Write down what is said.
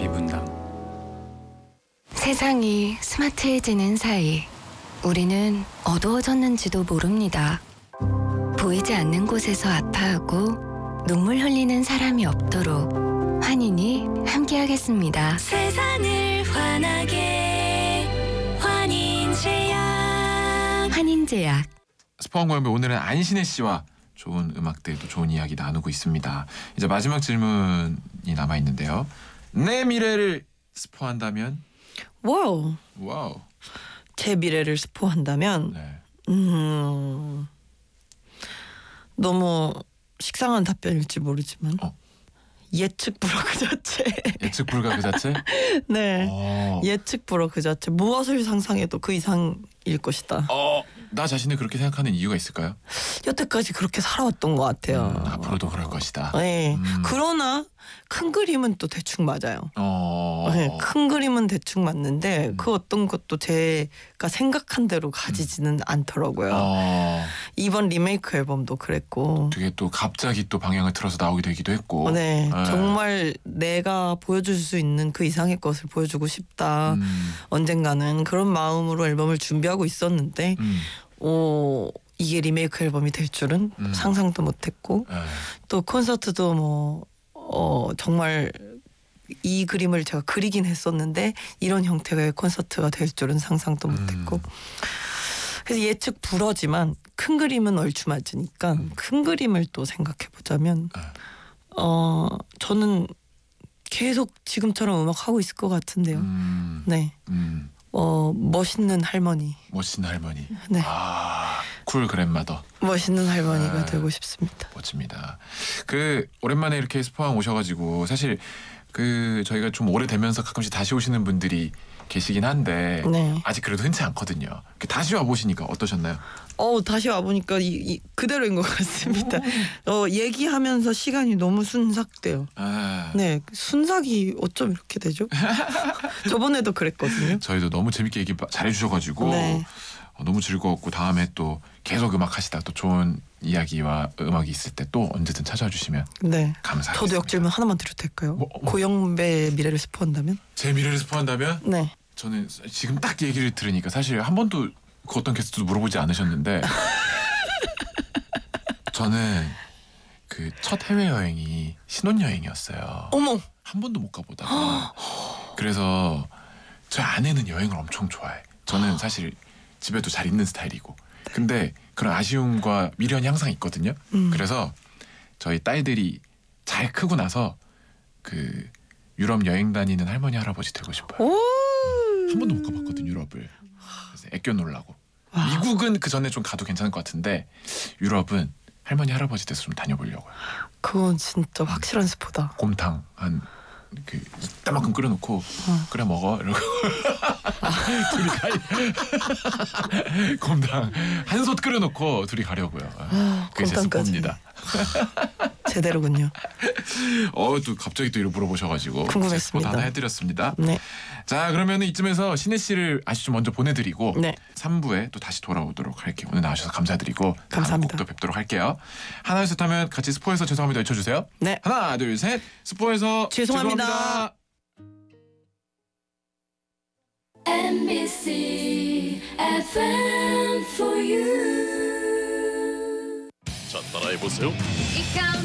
미분당. 세상이 스마트해지는 사이 우리는 어두워졌는지도 모릅니다. 보이지 않는 곳에서 아파하고 눈물 흘리는 사람이 없도록 환인이 함께하겠습니다. 세상을 환하게 환인제약. 환인제약. 스포원고연배 오늘은 안신혜 씨와 좋은 음악들 또 좋은 이야기 나누고 있습니다. 이제 마지막 질문이 남아 있는데요. 내 미래를 스포한다면? 와우. 제 미래를 스포한다면 네. 너무 식상한 답변일지 모르지만 예측 불허 그 자체. 예측 불가 그 자체? 네. 예측 불허 그 자체. 무엇을 상상해도 그 이상일 것이다. 나 자신을 그렇게 생각하는 이유가 있을까요? 여태까지 그렇게 살아왔던 것 같아요. 앞으로도 그럴 것이다. 네. 그러나 큰 그림은 또 대충 맞아요. 네, 큰 그림은 대충 맞는데 그 어떤 것도 제가 생각한 대로 가지지는 않더라고요. 이번 리메이크 앨범도 그랬고. 되게 또 갑자기 또 방향을 틀어서 나오게 되기도 했고. 네. 정말 내가 보여줄 수 있는 그 이상의 것을 보여주고 싶다. 언젠가는 그런 마음으로 앨범을 준비하고 있었는데 이게 리메이크 앨범이 될 줄은 상상도 못했고 또 콘서트도 뭐 정말 이 그림을 제가 그리긴 했었는데 이런 형태의 콘서트가 될 줄은 상상도 못했고 그래서 예측 불허지만 큰 그림은 얼추 맞으니까 큰 그림을 또 생각해보자면 저는 계속 지금처럼 음악 하고 있을 것 같은데요. 네. 멋있는 할머니. 멋있는 할머니. 네. 쿨 그랜마더. 멋있는 할머니가 되고 싶습니다. 멋집니다. 오랜만에 이렇게 스포항 오셔가지고 사실 저희가 좀 오래되면서 가끔씩 다시 오시는 분들이 계시긴 한데 네. 아직 그래도 흔치 않거든요. 다시 와 보시니까 어떠셨나요? 다시 와보니까 그대로인 것 같습니다. 얘기하면서 시간이 너무 순삭돼요. 네, 순삭이 어쩜 이렇게 되죠? 저번에도 그랬거든요. 저희도 너무 재밌게 얘기 잘해주셔가지고 네. 너무 즐거웠고 다음에 또 계속 음악 하시다 또 좋은 이야기와 음악이 있을 때 또 언제든 찾아와 주시면 네. 감사하겠습니다. 저도 역질문 하나만 드려도 될까요? 고영배의 미래를 스포한다면? 제 미래를 스포한다면? 네. 저는 지금 딱 얘기를 들으니까 사실 한 번도 그 어떤 게스트도 물어보지 않으셨는데 저는 그 첫 해외여행이 신혼여행이었어요. 어머. 한 번도 못 가보다가 그래서 저 아내는 여행을 엄청 좋아해. 저는 사실 집에도 잘 있는 스타일이고 근데 그런 아쉬움과 미련이 항상 있거든요. 그래서 저희 딸들이 잘 크고 나서 유럽 여행 다니는 할머니 할아버지 되고 싶어요. 한 번도 못 가봤거든 유럽을. 그래서 애껴 놀라고. 미국은 그 전에 좀 가도 괜찮을 것 같은데 유럽은 할머니 할아버지 돼서 좀 다녀보려고요. 그건 진짜 확실한 스포다. 곰탕 한 이따만큼 끓여놓고 그래 먹어 이러고 둘이 곰탕 한솥 끓여놓고 둘이 가려고요. 그게 제 스포입니다. 제대로군요. 또 갑자기 또 이렇게 물어보셔가지고 궁금했습니다. 스포 하나 해드렸습니다. 네. 자 그러면 이쯤에서 신혜 씨를 아시죠 먼저 보내드리고 네. 3부에 또 다시 돌아오도록 할게요. 오늘 나와주셔서 감사드리고 감사합니다. 다음 곡도 뵙도록 할게요. 하나 둘 셋 하면 같이 스포에서 죄송합니다 외쳐주세요. 네. 하나 둘 셋 스포에서 죄송합니다. MBC FM for you. 자 따라해보세요.